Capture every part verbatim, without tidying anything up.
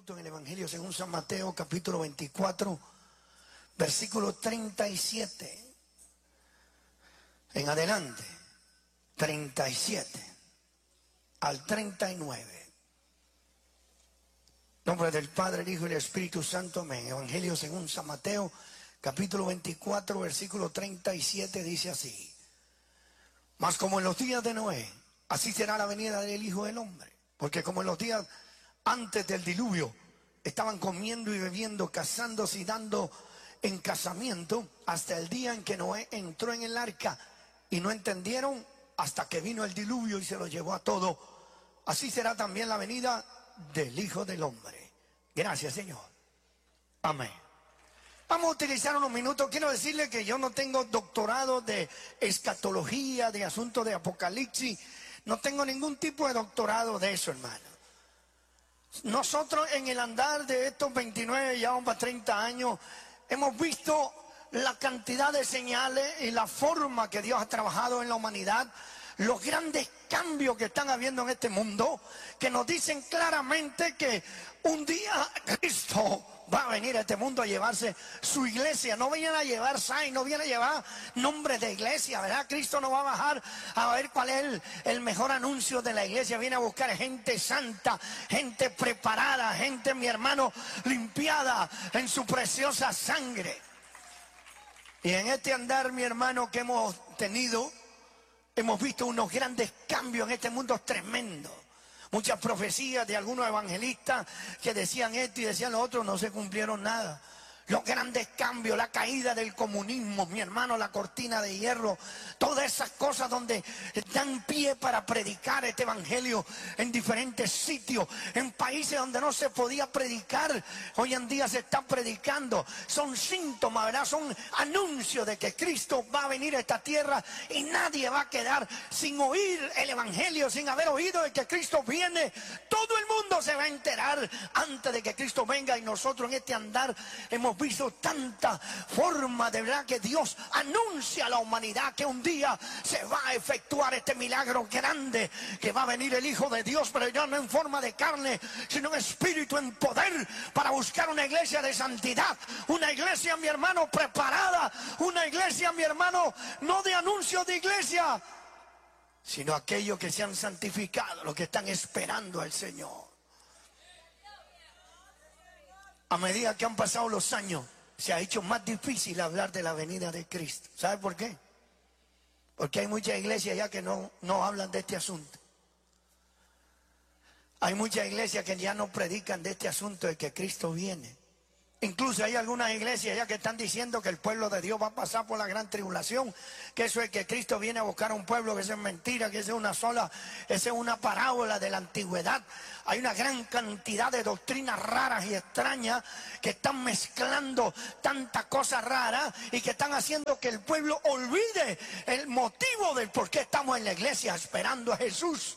minutos en el Evangelio según San Mateo, capítulo veinticuatro, versículo treinta y siete. En adelante, treinta y siete al treinta y nueve. En nombre del Padre, el Hijo y el Espíritu Santo, amén. Evangelio según San Mateo, capítulo veinticuatro, versículo treinta y siete, dice así: mas como en los días de Noé, así será la venida del Hijo del Hombre. Porque como en los días antes del diluvio estaban comiendo y bebiendo, casándose y dando en casamiento, hasta el día en que Noé entró en el arca, y no entendieron hasta que vino el diluvio y se lo llevó a todo, así será también la venida del Hijo del Hombre. Gracias, Señor. Amén. Vamos a utilizar unos minutos. Quiero decirle que yo no tengo doctorado de escatología, de asuntos de apocalipsis. No tengo ningún tipo de doctorado de eso, hermano. Nosotros en el andar de estos veintinueve, ya vamos para treinta años, hemos visto la cantidad de señales y la forma que Dios ha trabajado en la humanidad, los grandes cambios que están habiendo en este mundo, que nos dicen claramente que un día Cristo va a venir a este mundo a llevarse su iglesia. No viene a llevar sign, no viene a llevar nombres de iglesia, ¿verdad? Cristo no va a bajar a ver cuál es el, el mejor anuncio de la iglesia. Viene a buscar gente santa, gente preparada, gente, mi hermano, limpiada en su preciosa sangre. Y en este andar, mi hermano, que hemos tenido, hemos visto unos grandes cambios en este mundo tremendos. Muchas profecías de algunos evangelistas que decían esto y decían lo otro, no se cumplieron nada. Los grandes cambios, la caída del comunismo, mi hermano, la cortina de hierro, todas esas cosas donde dan pie para predicar este evangelio en diferentes sitios, en países donde no se podía predicar, hoy en día se está predicando. Son síntomas, ¿verdad? Son anuncios de que Cristo va a venir a esta tierra y nadie va a quedar sin oír el evangelio, sin haber oído de que Cristo viene. Todo el mundo se va a enterar antes de que Cristo venga, y nosotros en este andar hemos visto tanta forma de verdad que Dios anuncia a la humanidad que un día se va a efectuar este milagro grande, que va a venir el Hijo de Dios, pero ya no en forma de carne, sino en espíritu, en poder, para buscar una iglesia de santidad, una iglesia, mi hermano, preparada, una iglesia, mi hermano, no de anuncios de iglesia, sino aquellos que se han santificado, los que están esperando al Señor. A medida que han pasado los años, se ha hecho más difícil hablar de la venida de Cristo. ¿Sabe por qué? Porque hay muchas iglesias ya que no, no hablan de este asunto. Hay muchas iglesias que ya no predican de este asunto de que Cristo viene. Incluso hay algunas iglesias ya que están diciendo que el pueblo de Dios va a pasar por la gran tribulación, que eso es que Cristo viene a buscar a un pueblo, que eso es mentira, que eso es una sola, esa es una parábola de la antigüedad. Hay una gran cantidad de doctrinas raras y extrañas que están mezclando tantas cosas raras y que están haciendo que el pueblo olvide el motivo del por qué estamos en la iglesia esperando a Jesús.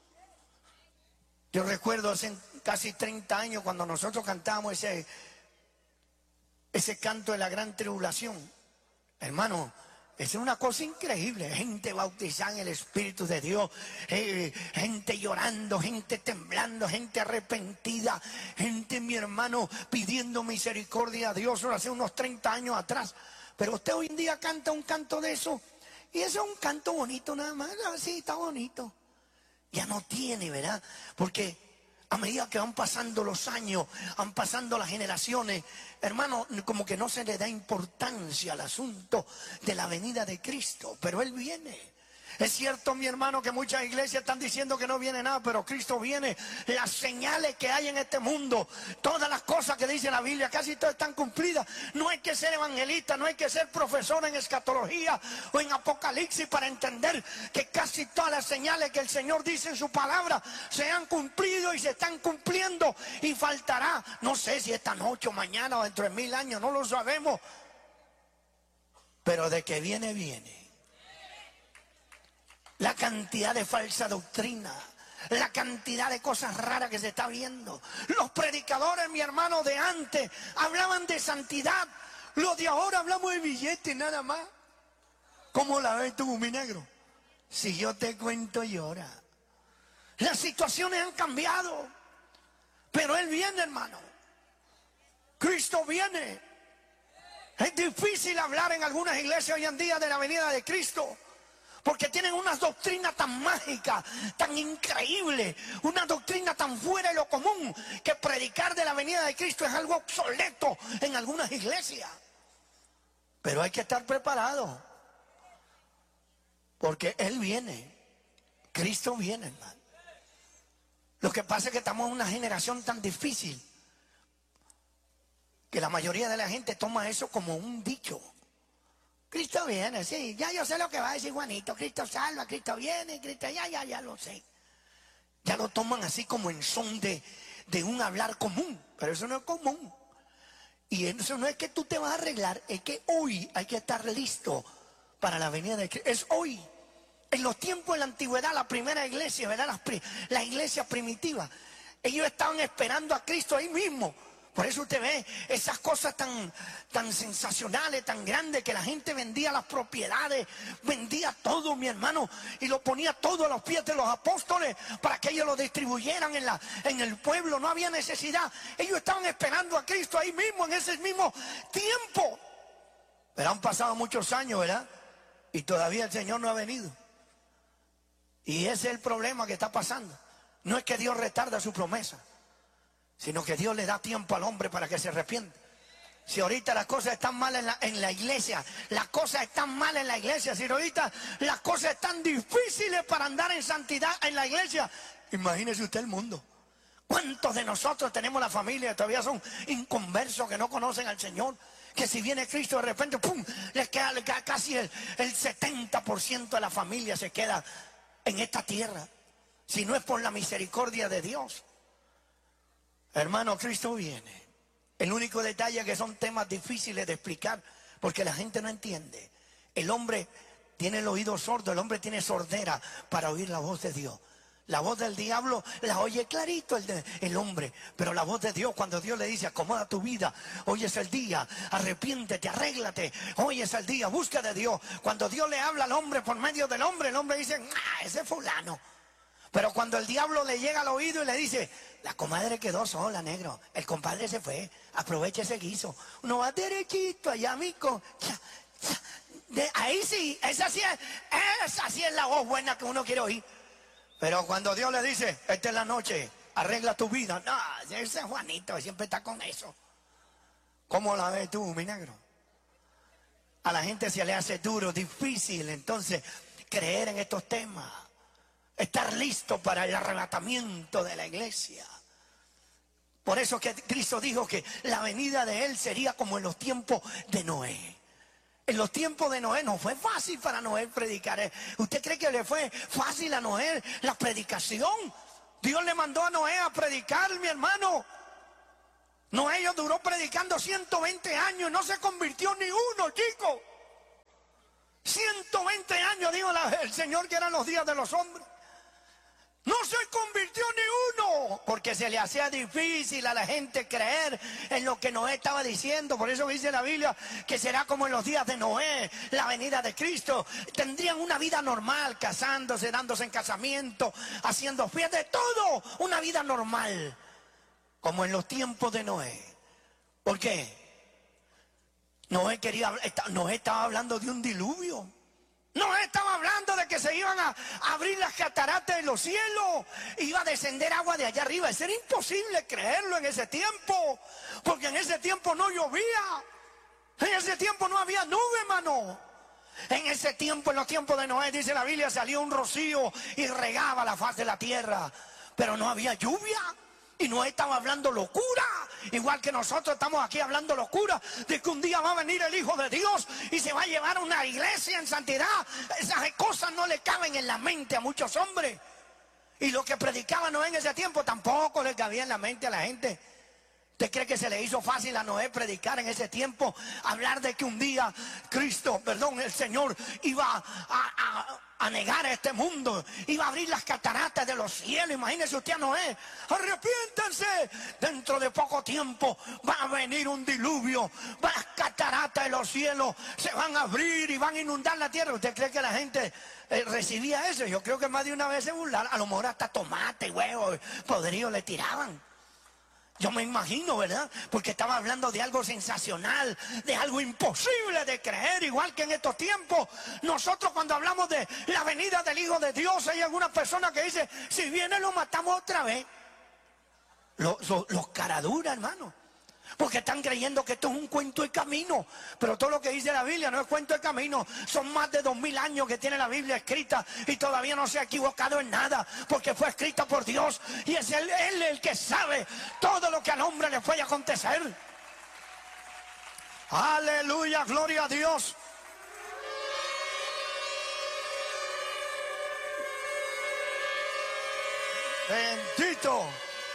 Yo recuerdo hace casi treinta años cuando nosotros cantábamos ese Ese canto de la gran tribulación, hermano, es una cosa increíble. Gente bautizada en el Espíritu de Dios, eh, gente llorando, gente temblando, gente arrepentida, gente, mi hermano, pidiendo misericordia a Dios hace unos treinta años atrás. Pero usted hoy en día canta un canto de eso, y eso es un canto bonito nada más. Sí, está bonito. Ya no tiene, ¿verdad? Porque a medida que van pasando los años, van pasando las generaciones, hermano, como que no se le da importancia al asunto de la venida de Cristo, pero Él viene. Es cierto, mi hermano, que muchas iglesias están diciendo que no viene nada, pero Cristo viene. Las señales que hay en este mundo, todas las cosas que dice la Biblia, casi todas están cumplidas. No hay que ser evangelista, no hay que ser profesor en escatología o en apocalipsis para entender que casi todas las señales que el Señor dice en su palabra se han cumplido y se están cumpliendo, y faltará, no sé si esta noche o mañana o dentro de mil años, no lo sabemos, pero de que viene, viene. La cantidad de falsa doctrina, la cantidad de cosas raras que se está viendo. Los predicadores, mi hermano, de antes hablaban de santidad. Los de ahora hablamos de billetes nada más. ¿Cómo la ves tú, mi negro? Si yo te cuento, llora. Las situaciones han cambiado. Pero Él viene, hermano. Cristo viene. Es difícil hablar en algunas iglesias hoy en día de la venida de Cristo, porque tienen una doctrina tan mágica, tan increíble, una doctrina tan fuera de lo común, que predicar de la venida de Cristo es algo obsoleto en algunas iglesias. Pero hay que estar preparado, porque Él viene. Cristo viene, hermano. Lo que pasa es que estamos en una generación tan difícil que la mayoría de la gente toma eso como un dicho. Cristo viene, sí, ya yo sé lo que va a decir Juanito. Cristo salva, Cristo viene, Cristo, ya, ya, ya lo sé. Ya lo toman así como en son de, de un hablar común, pero eso no es común. Y eso no es que tú te vas a arreglar, es que hoy hay que estar listo para la venida de Cristo. Es hoy. En los tiempos de la antigüedad, la primera iglesia, ¿verdad? La, la iglesia primitiva, ellos estaban esperando a Cristo ahí mismo. Por eso usted ve esas cosas tan, tan sensacionales, tan grandes, que la gente vendía las propiedades, vendía todo, mi hermano, y lo ponía todo a los pies de los apóstoles para que ellos lo distribuyeran en, la, en el pueblo. No había necesidad. Ellos estaban esperando a Cristo ahí mismo, en ese mismo tiempo. Pero han pasado muchos años, ¿verdad? Y todavía el Señor no ha venido. Y ese es el problema que está pasando. No es que Dios retarda su promesa, sino que Dios le da tiempo al hombre para que se arrepienta. Si ahorita las cosas están mal en la, en la iglesia, las cosas están mal en la iglesia, si ahorita las cosas están difíciles para andar en santidad en la iglesia, imagínese usted el mundo. ¿Cuántos de nosotros tenemos la familia que todavía son inconversos, que no conocen al Señor? Que si viene Cristo de repente, ¡pum!, les queda, les queda casi el, el setenta por ciento de la familia se queda en esta tierra, si no es por la misericordia de Dios. Hermano, Cristo viene. El único detalle es que son temas difíciles de explicar, porque la gente no entiende. El hombre tiene el oído sordo, el hombre tiene sordera para oír la voz de Dios. La voz del diablo la oye clarito el, de, el hombre, pero la voz de Dios, cuando Dios le dice acomoda tu vida, hoy es el día, arrepiéntete, arréglate, hoy es el día, busca de Dios. Cuando Dios le habla al hombre por medio del hombre, el hombre dice, ah, ese es fulano. Pero cuando el diablo le llega al oído y le dice, la comadre quedó sola, negro, el compadre se fue, aprovecha ese guiso, uno va derechito allá, amigo. De ahí sí, esa sí es, esa sí es la voz buena que uno quiere oír. Pero cuando Dios le dice, esta es la noche, arregla tu vida, no, ese es Juanito, siempre está con eso. ¿Cómo la ves tú, mi negro? A la gente se le hace duro, difícil, entonces, creer en estos temas, estar listo para el arrebatamiento de la iglesia. Por eso que Cristo dijo que la venida de Él sería como en los tiempos de Noé. En los tiempos de Noé no fue fácil para Noé predicar. ¿Usted cree que le fue fácil a Noé la predicación? Dios le mandó a Noé a predicar, mi hermano. Noé duró predicando ciento veinte años y no se convirtió ni uno, chico. ciento veinte años, dijo la, el Señor, que eran los días de los hombres. No se convirtió ni uno, porque se le hacía difícil a la gente creer en lo que Noé estaba diciendo. Por eso dice la Biblia que será como en los días de Noé, la venida de Cristo. Tendrían una vida normal, casándose, dándose en casamiento, haciendo fiestas, de todo, una vida normal, como en los tiempos de Noé. ¿Por qué? Noé quería, Noé estaba hablando de un diluvio. No estaba hablando de que se iban a abrir las cataratas de los cielos, iba a descender agua de allá arriba. Eso era imposible creerlo en ese tiempo, porque en ese tiempo no llovía, en ese tiempo no había nube, hermano. En ese tiempo, en los tiempos de Noé, dice la Biblia, salió un rocío y regaba la faz de la tierra, pero no había lluvia. Y Noé estaba hablando locura, igual que nosotros estamos aquí hablando locura, de que un día va a venir el Hijo de Dios y se va a llevar a una iglesia en santidad. Esas cosas no le caben en la mente a muchos hombres. Y lo que predicaba Noé en ese tiempo tampoco le cabía en la mente a la gente. ¿Usted cree que se le hizo fácil a Noé predicar en ese tiempo? Hablar de que un día Cristo, perdón, el Señor iba a, a, a negar a este mundo, iba a abrir las cataratas de los cielos. Imagínese usted a Noé, arrepiéntanse, dentro de poco tiempo va a venir un diluvio, las cataratas de los cielos se van a abrir y van a inundar la tierra. ¿Usted cree que la gente eh, recibía eso? Yo creo que más de una vez se burlaron, a lo mejor hasta tomate, huevo, podrido le tiraban. Yo me imagino, ¿verdad? Porque estaba hablando de algo sensacional, de algo imposible de creer, igual que en estos tiempos. Nosotros cuando hablamos de la venida del Hijo de Dios, hay algunas personas que dicen, si viene lo matamos otra vez. Los, los, los caraduras, hermano. Porque están creyendo que esto es un cuento de camino. Pero todo lo que dice la Biblia no es cuento de camino. Son más de dos mil años que tiene la Biblia escrita y todavía no se ha equivocado en nada, porque fue escrita por Dios y es él, él el que sabe todo lo que al hombre le puede acontecer. Aleluya, gloria a Dios. Bendito.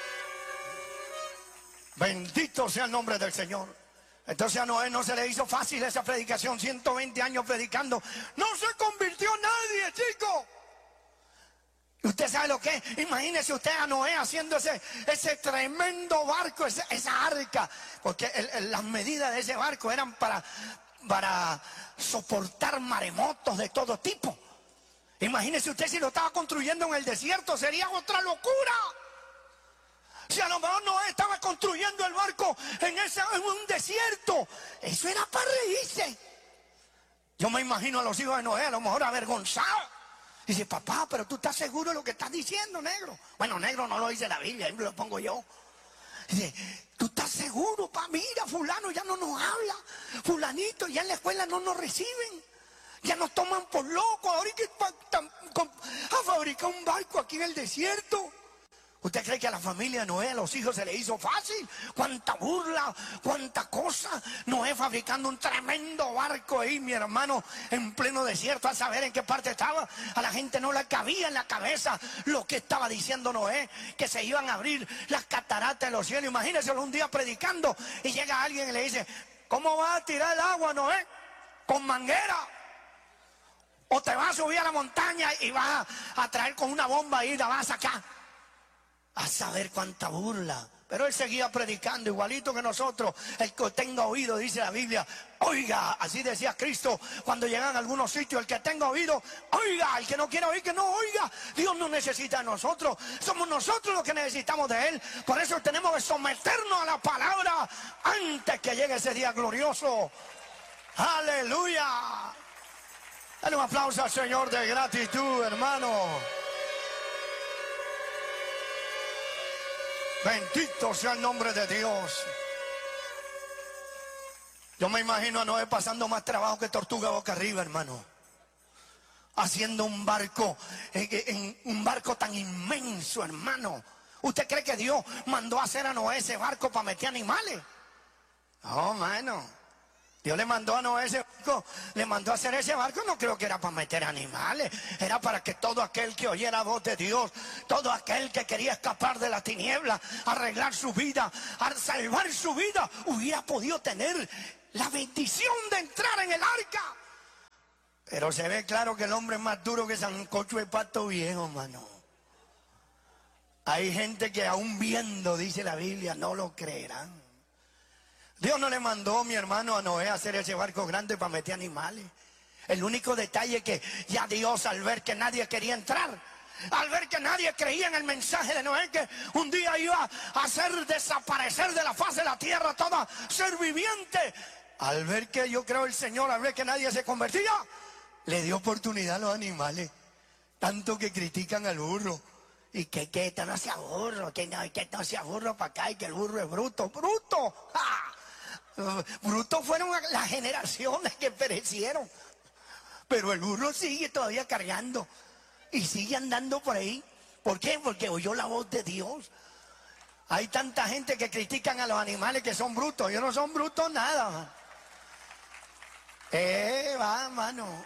Bendito sea el nombre del Señor. Entonces a Noé no se le hizo fácil esa predicación, ciento veinte años predicando. No se convirtió nadie, chico. ¿Y usted sabe lo que es? Imagínese usted a Noé haciendo ese, ese tremendo barco, ese, esa arca. Porque el, el, las medidas de ese barco eran para, para soportar maremotos de todo tipo. Imagínese usted si lo estaba construyendo en el desierto, sería otra locura. Si a lo mejor Noé estaba construyendo el barco en, ese, en un desierto, eso era para reírse. Yo me imagino a los hijos de Noé a lo mejor avergonzados. Dice, papá, pero tú estás seguro de lo que estás diciendo, negro. Bueno, negro no lo dice la Biblia, ahí me lo pongo yo. Dice, tú estás seguro, pa, mira, fulano ya no nos habla. Fulanito ya en la escuela no nos reciben. Ya nos toman por locos. Ahorita a fabricar un barco aquí en el desierto. ¿Usted cree que a la familia de Noé, a los hijos se le hizo fácil? Cuánta burla, cuánta cosa. Noé fabricando un tremendo barco ahí, mi hermano, en pleno desierto, a saber en qué parte estaba. A la gente no le cabía en la cabeza lo que estaba diciendo Noé, que se iban a abrir las cataratas de los cielos. Imagínense un día predicando y llega alguien y le dice, ¿cómo vas a tirar el agua, Noé? ¿Con manguera? ¿O te vas a subir a la montaña y vas a, a traer con una bomba y la vas a sacar? A saber cuánta burla. Pero él seguía predicando igualito que nosotros. El que tenga oído, dice la Biblia, oiga. Así decía Cristo cuando llegan a algunos sitios. El que tenga oído, oiga. El que no quiera oír, que no oiga. Dios no necesita de nosotros. Somos nosotros los que necesitamos de Él. Por eso tenemos que someternos a la palabra antes que llegue ese día glorioso. Aleluya. Dale un aplauso al Señor de gratitud, hermano. Bendito sea el nombre de Dios. Yo me imagino a Noé pasando más trabajo que tortuga boca arriba, hermano. Haciendo un barco, en, en, un barco tan inmenso, hermano. ¿Usted cree que Dios mandó a hacer a Noé ese barco para meter animales? No, hermano. Dios le mandó a Noé ese barco, le mandó a hacer ese barco, no creo que era para meter animales, era para que todo aquel que oyera la voz de Dios, todo aquel que quería escapar de la tiniebla, arreglar su vida, a salvar su vida, hubiera podido tener la bendición de entrar en el arca. Pero se ve claro que el hombre es más duro que sancocho de pato viejo, hermano. Hay gente que aún viendo, dice la Biblia, no lo creerán. Dios no le mandó, mi hermano, a Noé a hacer ese barco grande para meter animales. El único detalle es que ya Dios, al ver que nadie quería entrar, al ver que nadie creía en el mensaje de Noé, que un día iba a hacer desaparecer de la faz de la tierra toda ser viviente, al ver que yo creo el Señor, al ver que nadie se convertía, le dio oportunidad a los animales. Tanto que critican al burro. Y que, que esto no sea burro, que no, que no sea burro para acá y que el burro es bruto. ¡Bruto! ¡Ja! Brutos fueron las generaciones que perecieron. Pero el burro sigue todavía cargando y sigue andando por ahí. ¿Por qué? Porque oyó la voz de Dios. Hay tanta gente que critican a los animales que son brutos. Ellos no son brutos nada, man. Eh, va, mano.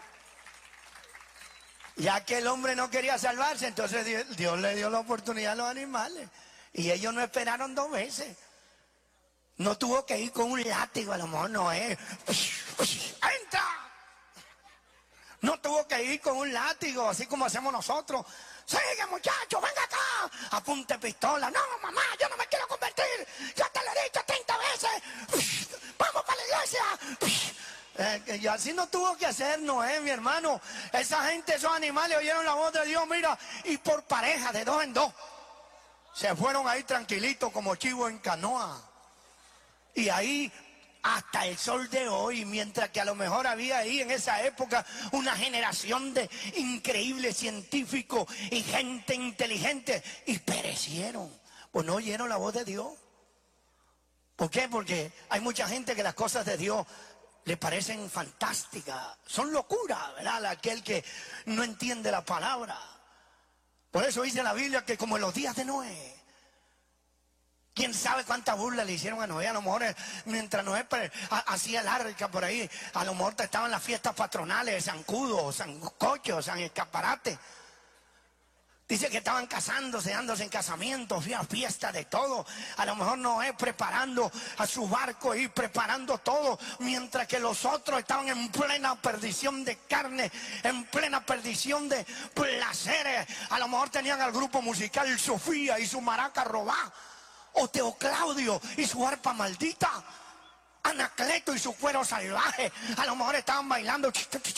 Ya que el hombre no quería salvarse, entonces Dios, Dios le dio la oportunidad a los animales. Y ellos no esperaron dos veces. No tuvo que ir con un látigo, a lo mejor no es. ¡Entra! No tuvo que ir con un látigo, así como hacemos nosotros. Sigue, muchacho, venga acá. Apunte pistola. No, mamá, yo no me quiero convertir. Ya te lo he dicho treinta veces. Vamos para la iglesia. Eh, y así no tuvo que hacer Noé, mi hermano. Esa gente, esos animales oyeron la voz de Dios, mira, y por pareja, de dos en dos. se fueron ahí tranquilitos como chivo en canoa. Y ahí hasta el sol de hoy, mientras que a lo mejor había ahí en esa época una generación de increíbles científicos y gente inteligente, y perecieron, pues no oyeron la voz de Dios. ¿Por qué? Porque hay mucha gente que las cosas de Dios le parecen fantásticas, son locura, ¿verdad? Aquel que no entiende la palabra. Por eso dice la Biblia que como en los días de Noé, quién sabe cuánta burla le hicieron a Noé. A lo mejor eh, mientras Noé hacía el arca por ahí, a lo mejor estaban las fiestas patronales de zancudo, sancocho, san escaparate. Dice que estaban casándose, dándose en casamientos, había fiesta de todo. A lo mejor Noé preparando a su barco y preparando todo, mientras que los otros estaban en plena perdición de carne, en plena perdición de placeres. A lo mejor tenían al grupo musical Sofía y su maraca robá, o Teo Claudio y su arpa maldita, Anacleto y su cuero salvaje. A lo mejor estaban bailando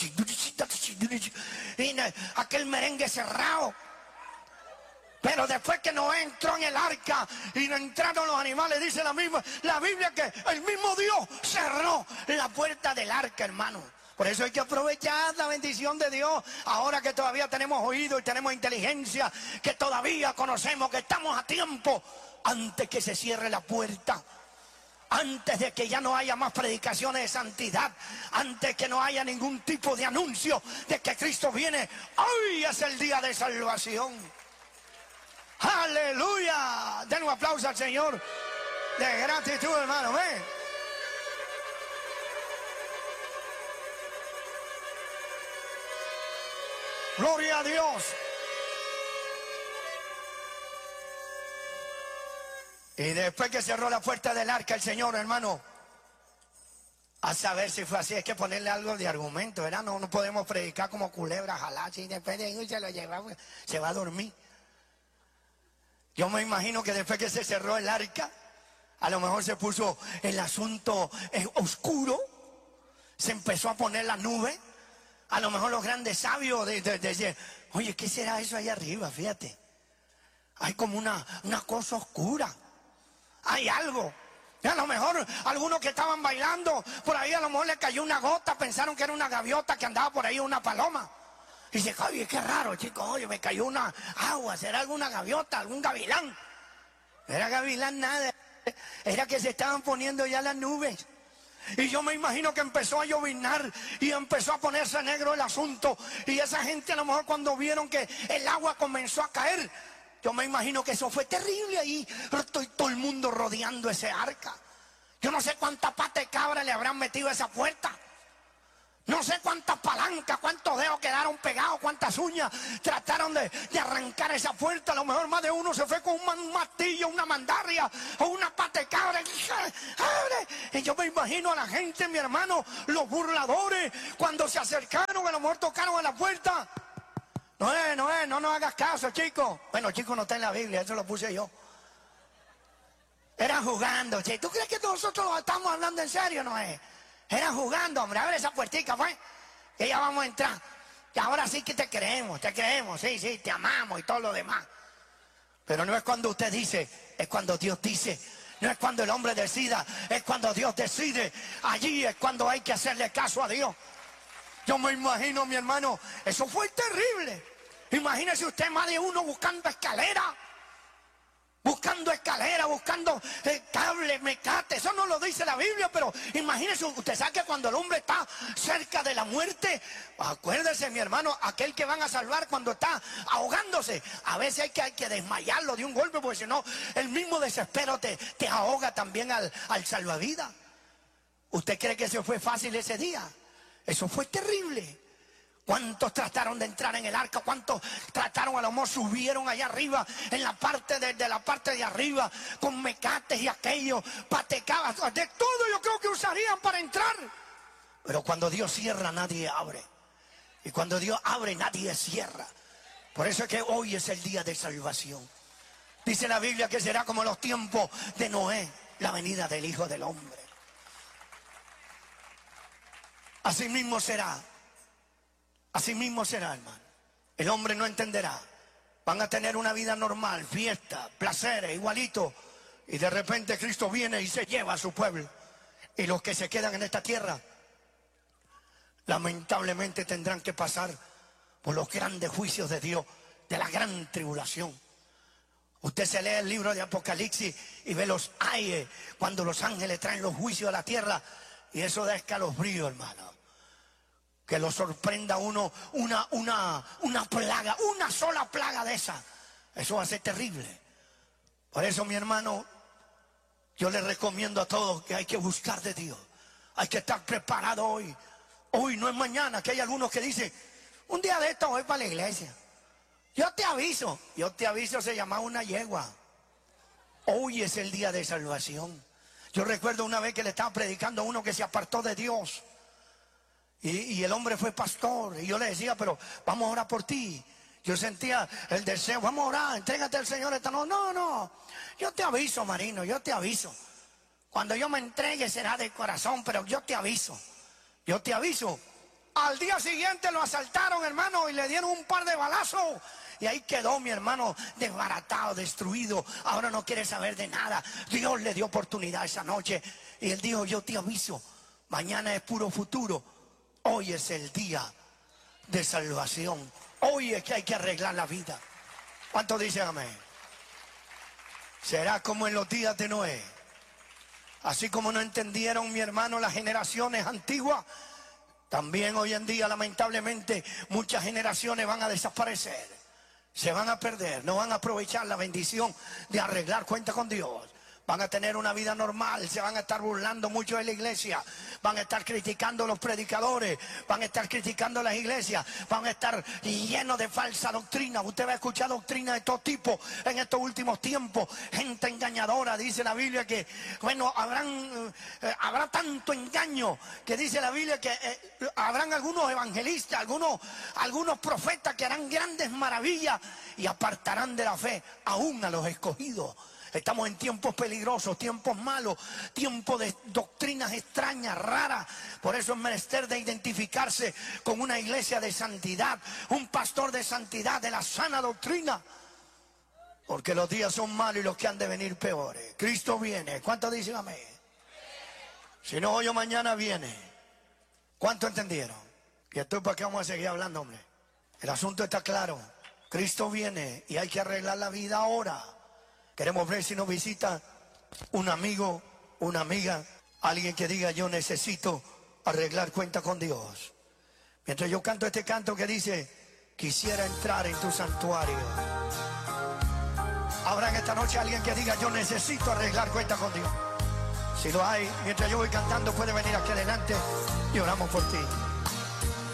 y aquel merengue cerrado. Pero después que Noé entró en el arca y no entraron los animales, dice la misma, la Biblia, que el mismo Dios cerró la puerta del arca, hermano. Por eso hay que aprovechar la bendición de Dios, ahora que todavía tenemos oído y tenemos inteligencia, que todavía conocemos que estamos a tiempo, antes que se cierre la puerta, antes de que ya no haya más predicaciones de santidad, antes que no haya ningún tipo de anuncio de que Cristo viene. Hoy es el día de salvación. Aleluya. Den un aplauso al Señor de gratitud, hermano. ¿Ven? Gloria a Dios. Y después que cerró la puerta del arca el Señor, hermano, a saber si fue así, hay que ponerle algo de argumento, ¿verdad? No, no podemos predicar como culebras, ojalá, si después de ahí se lo llevamos, se va a dormir. Yo me imagino que después que se cerró el arca, a lo mejor se puso el asunto eh, oscuro, se empezó a poner la nube. A lo mejor los grandes sabios de, de, de, de, oye, ¿qué será eso allá arriba? Fíjate, hay como una, una cosa oscura, hay algo. Y a lo mejor algunos que estaban bailando por ahí, a lo mejor le cayó una gota, pensaron que era una gaviota que andaba por ahí, una paloma. Y dice, oye, qué raro, chicos, oye, me cayó una agua, ¿será alguna gaviota, algún gavilán? No era gavilán nada, era que se estaban poniendo ya las nubes. Y yo me imagino que empezó a lloviznar y empezó a ponerse negro el asunto. Y esa gente a lo mejor cuando vieron que el agua comenzó a caer, yo me imagino que eso fue terrible ahí. Estoy todo el mundo rodeando ese arca. Yo no sé cuántas patas de cabra le habrán metido a esa puerta. No sé cuántas palancas, cuántos dedos quedaron pegados, cuántas uñas trataron de, de arrancar esa puerta. A lo mejor más de uno se fue con un martillo, una mandarria o una pata de cabra. ¡Abre! Y yo me imagino a la gente, mi hermano, los burladores, cuando se acercaron, a lo mejor tocaron a la puerta. No es, no es, no nos hagas caso, chicos. Bueno, chicos, no está en la Biblia, eso lo puse yo. Era jugando, che. ¿Tú crees que nosotros lo estamos hablando en serio? No es. Era jugando, hombre, abre esa puertica, pues, que ya vamos a entrar. Y ahora sí que te creemos, te creemos, sí, sí, te amamos y todo lo demás. Pero no es cuando usted dice, es cuando Dios dice. No es cuando el hombre decida, es cuando Dios decide. Allí es cuando hay que hacerle caso a Dios. Yo me imagino, mi hermano, eso fue terrible. Imagínese usted más de uno buscando escalera. Buscando escalera, buscando eh, cables, mecates. Eso no lo dice la Biblia, pero imagínese, usted sabe que cuando el hombre está cerca de la muerte, acuérdese, mi hermano, aquel que van a salvar cuando está ahogándose, a veces hay que, hay que desmayarlo de un golpe, porque si no, el mismo desespero te, te ahoga también al, al salvavidas. ¿Usted cree que eso fue fácil ese día? Eso fue terrible. ¿Cuántos trataron de entrar en el arca? ¿Cuántos trataron, a lo mejor subieron allá arriba, en la parte de, de la parte de arriba, con mecates y aquello, patecabas, de todo yo creo que usarían para entrar? Pero cuando Dios cierra, nadie abre. Y cuando Dios abre, nadie cierra. Por eso es que hoy es el día de salvación. Dice la Biblia que será como los tiempos de Noé, la venida del Hijo del Hombre. Así mismo será. Así mismo será, hermano. El hombre no entenderá Van a tener una vida normal, fiesta, placeres, igualito. Y de repente Cristo viene y se lleva a su pueblo. Y los que se quedan en esta tierra, lamentablemente tendrán que pasar por los grandes juicios de Dios, de la gran tribulación. Usted se lee el libro de Apocalipsis y ve los ayes cuando los ángeles traen los juicios a la tierra. Y eso da escalofrío, hermano. Que lo sorprenda uno una, una, una plaga, una sola plaga de esa. Eso va a ser terrible. Por eso, mi hermano, yo le recomiendo a todos que hay que buscar de Dios. Hay que estar preparado hoy. Hoy no es mañana, que hay algunos que dicen, un día de esto voy para la iglesia. Yo te aviso. Yo te aviso se llama una yegua. Hoy es el día de salvación. Yo recuerdo una vez que le estaba predicando a uno que se apartó de Dios. Y, y el hombre fue pastor. Y yo le decía, pero vamos a orar por ti. Yo sentía el deseo, vamos a orar, entrégate al Señor esta noche. No, no, yo te aviso, Marino, yo te aviso. Cuando yo me entregue será de corazón, pero yo te aviso. Yo te aviso. Al día siguiente lo asaltaron, hermano, y le dieron un par de balazos. Y ahí quedó mi hermano desbaratado, destruido. Ahora no quiere saber de nada. Dios le dio oportunidad esa noche. Y él dijo, yo te aviso. Mañana es puro futuro. Hoy es el día de salvación. Hoy es que hay que arreglar la vida. ¿Cuántos dicen amén? Será como en los días de Noé. Así como no entendieron, mi hermano, las generaciones antiguas, también hoy en día, lamentablemente, muchas generaciones van a desaparecer. Se van a perder, no van a aprovechar la bendición de arreglar cuenta con Dios. Van a tener una vida normal, se van a estar burlando mucho de la iglesia, van a estar criticando a los predicadores, van a estar criticando a las iglesias, van a estar llenos de falsa doctrina. Usted va a escuchar doctrina de todo tipo en estos últimos tiempos, gente engañadora. Dice la Biblia que, bueno, habrán, eh, habrá tanto engaño que dice la Biblia que eh, habrán algunos evangelistas, algunos, algunos profetas que harán grandes maravillas y apartarán de la fe aún a los escogidos. Estamos en tiempos peligrosos, tiempos malos, tiempos de doctrinas extrañas, raras. Por eso es menester de identificarse con una iglesia de santidad, un pastor de santidad, de la sana doctrina. Porque los días son malos y los que han de venir peores. Cristo viene. ¿Cuántos dicen amén? Si no, hoy o mañana viene. ¿Cuántos entendieron? ¿Y esto para qué vamos a seguir hablando, hombre? El asunto está claro. Cristo viene y hay que arreglar la vida ahora. Queremos ver si nos visita un amigo, una amiga, alguien que diga yo necesito arreglar cuenta con Dios. Mientras yo canto este canto que dice, quisiera entrar en tu santuario. Habrá en esta noche alguien que diga yo necesito arreglar cuenta con Dios. Si lo hay, mientras yo voy cantando puede venir aquí adelante y oramos por ti.